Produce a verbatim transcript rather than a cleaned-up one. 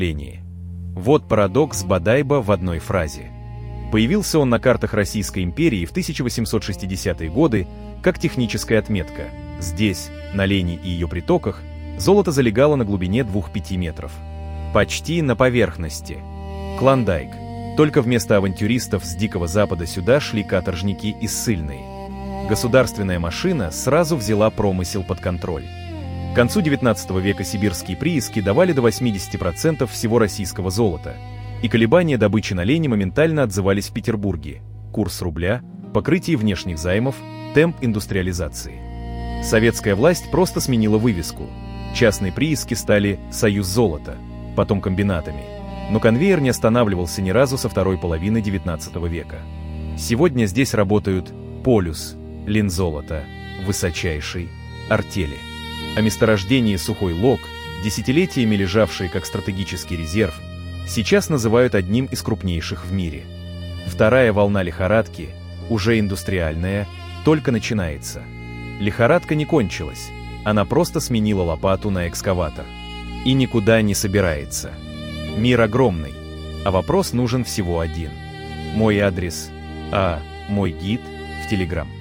Вот парадокс Бодайбо в одной фразе. Появился он на картах Российской империи в тысяча восемьсот шестидесятые годы как техническая отметка. Здесь, на Лени и ее притоках, золото залегало на глубине двух-пяти метров. Почти на поверхности. Клондайк. Только вместо авантюристов с Дикого Запада сюда шли каторжники и ссыльные. Государственная машина сразу взяла промысел под контроль. К концу девятнадцатого века сибирские прииски давали до восьмидесяти процентов всего российского золота, и колебания добычи на Лени моментально отзывались в Петербурге. Курс рубля, покрытие внешних займов, темп индустриализации. Советская власть просто сменила вывеску. Частные прииски стали «Союз золота», потом комбинатами. Но конвейер не останавливался ни разу со второй половины девятнадцатого века. Сегодня здесь работают «Полюс», «Лензолото», «Высочайший», «Артели». О месторождении Сухой Лог, десятилетиями лежавшие как стратегический резерв, сейчас называют одним из крупнейших в мире. Вторая волна лихорадки, уже индустриальная, только начинается. Лихорадка не кончилась, она просто сменила лопату на экскаватор. И никуда не собирается. Мир огромный, а вопрос нужен всего один. Мой адрес, а мой гид в Телеграм.